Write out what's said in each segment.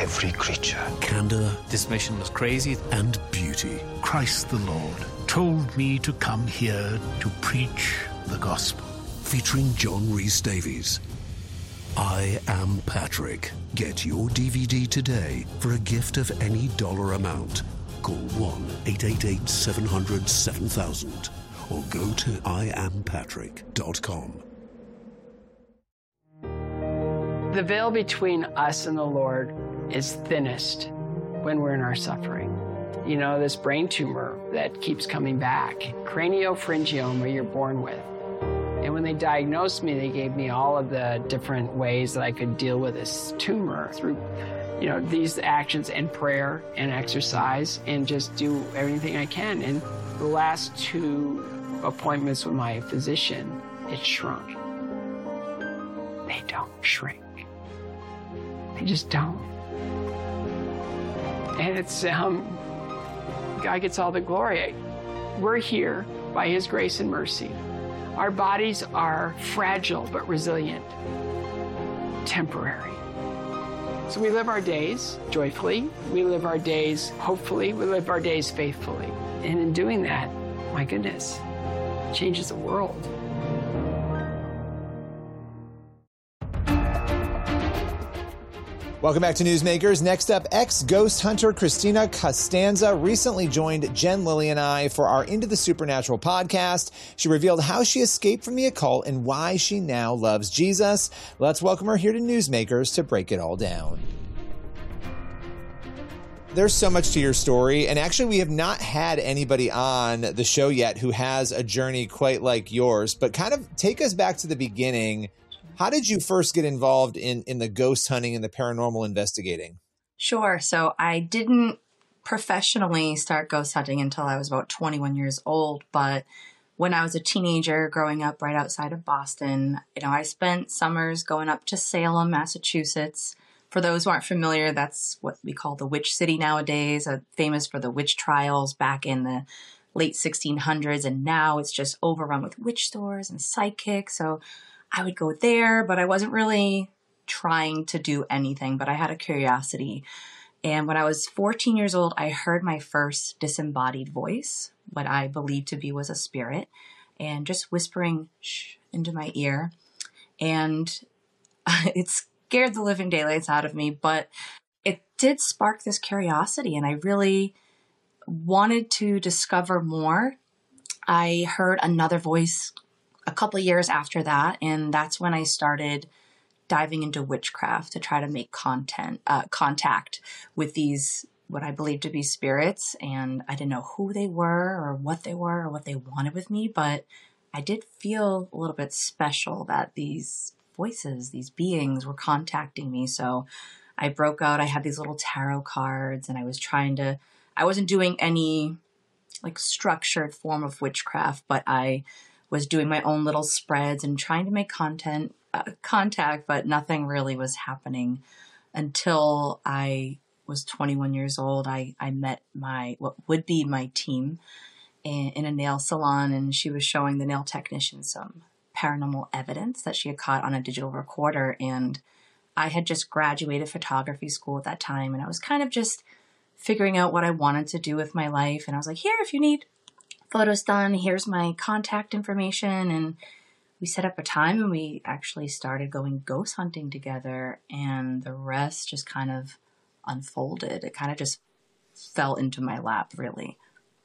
every creature. Candor. This mission was crazy. And beauty. Christ the Lord told me to come here to preach the gospel. Featuring John Rhys Davies. I Am Patrick. Get your DVD today for a gift of any dollar amount. Call 1-888-700-7000 or go to iampatrick.com. The veil between us and the Lord is thinnest when we're in our suffering. You know, this brain tumor that keeps coming back, craniopharyngioma you're born with. And when they diagnosed me, they gave me all of the different ways that I could deal with this tumor through, you know, these actions and prayer and exercise and just do everything I can. And the last 2 appointments with my physician, it shrunk. They don't shrink. They just don't. And it's, God gets all the glory. We're here by His grace and mercy. Our bodies are fragile but resilient, temporary. So we live our days joyfully, we live our days hopefully, we live our days faithfully. And in doing that, my goodness, it changes the world. Welcome back to Newsmakers. Next up, ex-ghost hunter Christina Costanza recently joined Jen, Lilly, and I for our Into the Supernatural podcast. She revealed how she escaped from the occult and why she now loves Jesus. Let's welcome her here to Newsmakers to break it all down. There's so much to your story, and actually we have not had anybody on the show yet who has a journey quite like yours, but kind of take us back to the beginning. How did you first get involved in the ghost hunting and the paranormal investigating? Sure. So I didn't professionally start ghost hunting until I was about 21 years old. But when I was a teenager growing up right outside of Boston, I spent summers going up to Salem, Massachusetts. For those who aren't familiar, that's what we call the Witch City nowadays, famous for the witch trials back in the late 1600s. And now it's just overrun with witch stores and psychics. So I would go there, but I wasn't really trying to do anything, but I had a curiosity. And when I was 14 years old, I heard my first disembodied voice, what I believed to be was a spirit, and just whispering shh into my ear. And it scared the living daylights out of me, but it did spark this curiosity, and I really wanted to discover more. I heard another voice a couple of years after that, and that's when I started diving into witchcraft to try to make contact with these, what I believed to be spirits. And I didn't know who they were or what they wanted with me, but I did feel a little bit special that these voices, these beings were contacting me. So I broke out. I had these little tarot cards, and I wasn't doing any like structured form of witchcraft, but I was doing my own little spreads and trying to make contact, but nothing really was happening until I was 21 years old. I met what would be my team in a nail salon, and she was showing the nail technician some paranormal evidence that she had caught on a digital recorder. And I had just graduated photography school at that time, and I was kind of just figuring out what I wanted to do with my life. And I was like, here, if you need photos done, here's my contact information. And we set up a time, and we actually started going ghost hunting together, and the rest just kind of unfolded. It kind of just fell into my lap, really.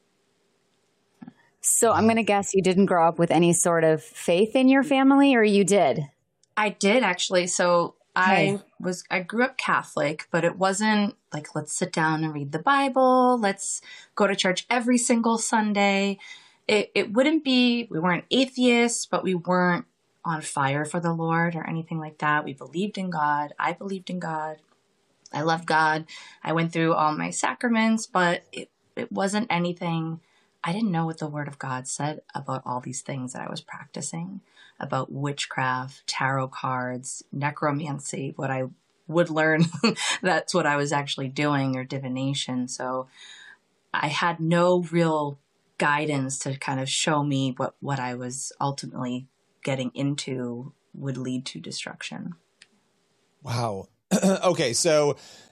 So I'm going to guess you didn't grow up with any sort of faith in your family, or you did? I did, actually. So I grew up Catholic, but it wasn't like, let's sit down and read the Bible. Let's go to church every single Sunday. It wouldn't be, we weren't atheists, but we weren't on fire for the Lord or anything like that. We believed in God. I believed in God. I loved God. I went through all my sacraments, but it wasn't anything. I didn't know what the Word of God said about all these things that I was practicing, about witchcraft, tarot cards, necromancy, what I would learn. That's what I was actually doing, or divination. So I had no real guidance to kind of show me what I was ultimately getting into would lead to destruction. Wow. Okay, so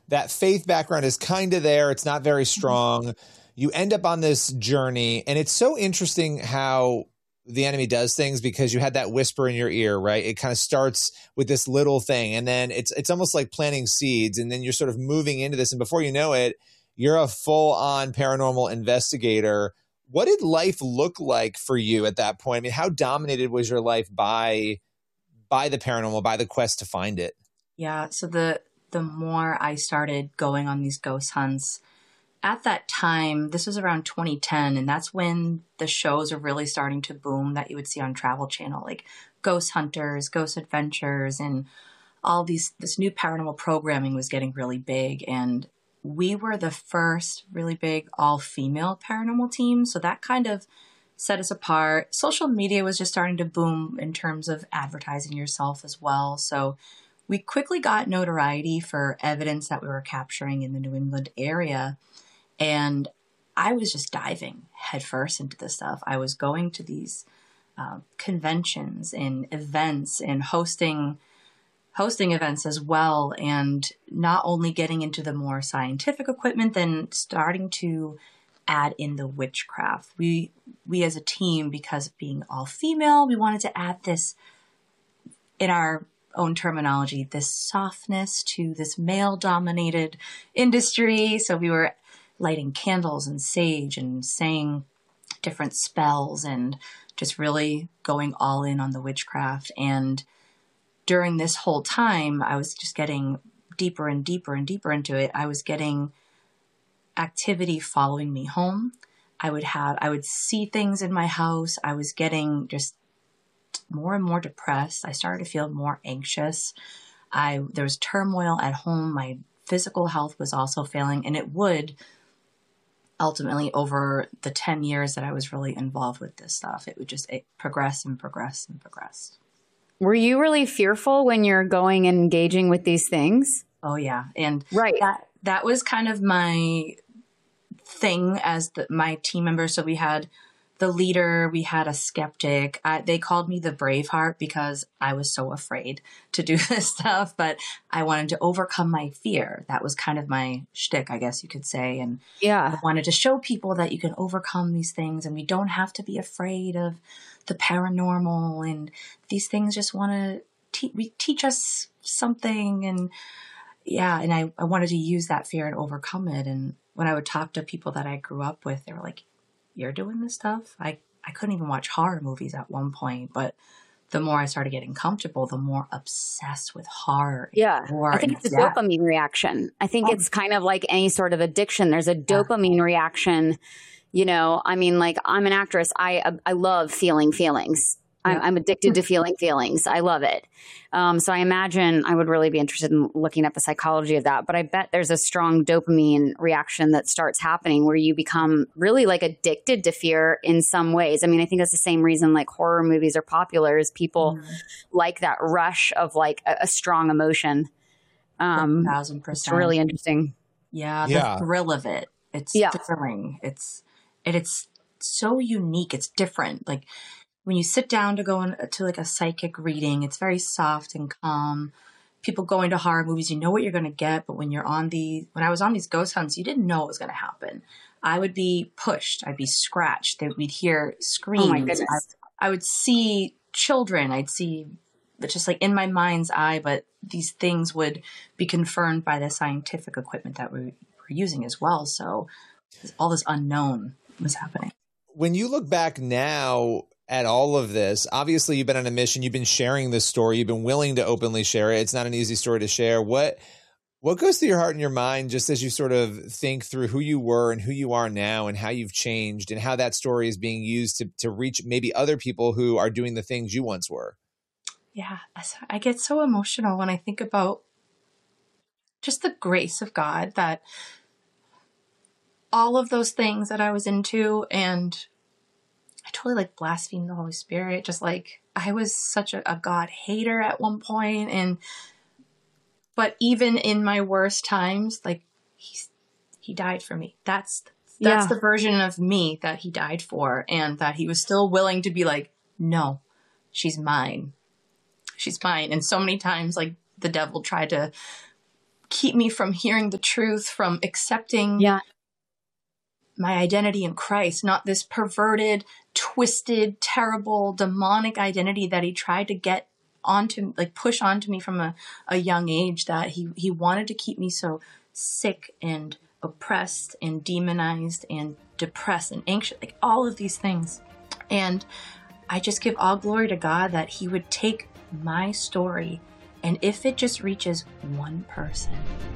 that faith background is kind of there. It's not very strong. You end up on this journey, and it's so interesting how the enemy does things, because you had that whisper in your ear, right? It kind of starts with this little thing, and then it's almost like planting seeds, and then you're sort of moving into this, and before you know it, you're a full-on paranormal investigator. What did life look like for you at that point? I mean, how dominated was your life by the paranormal, by the quest to find it? Yeah, so the more I started going on these ghost hunts, at that time, this was around 2010, and that's when the shows are really starting to boom that you would see on Travel Channel, like Ghost Hunters, Ghost Adventures, and all this new paranormal programming was getting really big. And we were the first really big all-female paranormal team, so that kind of set us apart. Social media was just starting to boom in terms of advertising yourself as well. So we quickly got notoriety for evidence that we were capturing in the New England area. And I was just diving headfirst into this stuff. I was going to these conventions and events and hosting events as well. And not only getting into the more scientific equipment, then starting to add in the witchcraft. We as a team, because of being all female, we wanted to add this, in our own terminology, this softness to this male dominated industry. So we were lighting candles and sage and saying different spells and just really going all in on the witchcraft. And during this whole time, I was just getting deeper and deeper and deeper into it. I was getting activity following me home. I would see things in my house. I was getting just more and more depressed. I started to feel more anxious. There was turmoil at home. My physical health was also failing, and it would ultimately, over the 10 years that I was really involved with this stuff, it progressed and progressed and progressed. Were you really fearful when you're going and engaging with these things? Oh yeah. And right. That was kind of my thing as my team member. So we had the leader, we had a skeptic. They called me the Braveheart because I was so afraid to do this stuff, but I wanted to overcome my fear. That was kind of my shtick, I guess you could say. And yeah, I wanted to show people that you can overcome these things and we don't have to be afraid of the paranormal, and these things just want to teach us something. And yeah, and I wanted to use that fear and overcome it. And when I would talk to people that I grew up with, they were like, "You're doing this stuff?" I couldn't even watch horror movies at one point, but the more I started getting comfortable, the more obsessed with horror. Yeah. I think it's a dopamine reaction. I think it's kind of like any sort of addiction. There's a dopamine reaction. You know, I mean, like, I'm an actress. I love feeling feelings. I'm addicted to feeling feelings. I love it. So I imagine I would really be interested in looking at the psychology of that. But I bet there's a strong dopamine reaction that starts happening where you become really like addicted to fear in some ways. I mean, I think that's the same reason like horror movies are popular, is people like that rush of like a strong emotion. 1,000%. It's really interesting. Yeah, the thrill of it. It's thrilling. It's so unique. It's different. Like, when you sit down to go to like a psychic reading, it's very soft and calm. People going to horror movies, you know what you're going to get. But when when I was on these ghost hunts, you didn't know what was going to happen. I would be pushed. I'd be scratched. We'd hear screams. Oh my goodness. I would see children. I'd see just like in my mind's eye, but these things would be confirmed by the scientific equipment that we were using as well. So all this unknown was happening. When you look back now at all of this, obviously you've been on a mission, you've been sharing this story, you've been willing to openly share it. It's not an easy story to share. What goes through your heart and your mind just as you sort of think through who you were and who you are now and how you've changed and how that story is being used to reach maybe other people who are doing the things you once were? Yeah, I get so emotional when I think about just the grace of God, that all of those things that I was into, and I totally like blasphemed the Holy Spirit. Just like I was such a God hater at one point. But even in my worst times, like he died for me. That's the version of me that he died for, and that he was still willing to be like, no, she's mine. She's mine. And so many times, like, the devil tried to keep me from hearing the truth, from accepting my identity in Christ, not this perverted, twisted, terrible, demonic identity that he tried to get onto, like push onto me from a young age, that he wanted to keep me so sick and oppressed and demonized and depressed and anxious, like all of these things. And I just give all glory to God that he would take my story, and if it just reaches one person.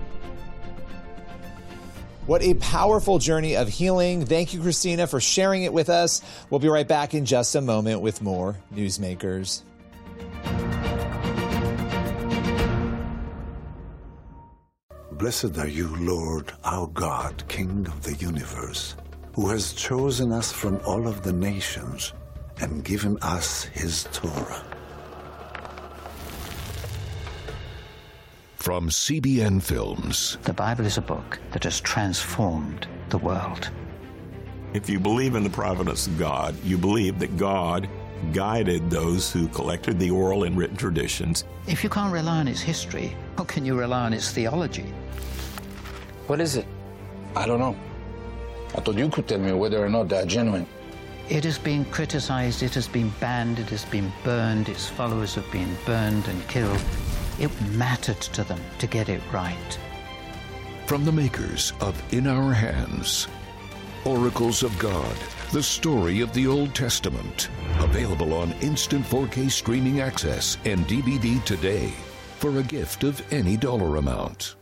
What a powerful journey of healing. Thank you, Christina, for sharing it with us. We'll be right back in just a moment with more Newsmakers. Blessed are you, Lord, our God, King of the universe, who has chosen us from all of the nations and given us his Torah. From CBN Films. The Bible is a book that has transformed the world. If you believe in the providence of God, you believe that God guided those who collected the oral and written traditions. If you can't rely on its history, how can you rely on its theology? What is it? I don't know. I thought you could tell me whether or not they're genuine. It has been criticized, it has been banned, it has been burned, its followers have been burned and killed. It mattered to them to get it right. From the makers of In Our Hands, Oracles of God, the story of the Old Testament. Available on instant 4K streaming access and DVD today for a gift of any dollar amount.